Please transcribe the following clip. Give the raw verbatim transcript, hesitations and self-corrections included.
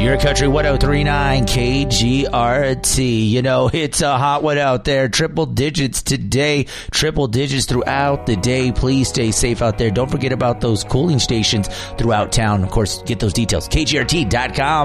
Your Country one oh three point nine K G R T. You know, it's a hot one out there. Triple digits today. Triple digits throughout the day. Please stay safe out there. Don't forget about those cooling stations throughout town. Of course, get those details. K G R T dot com.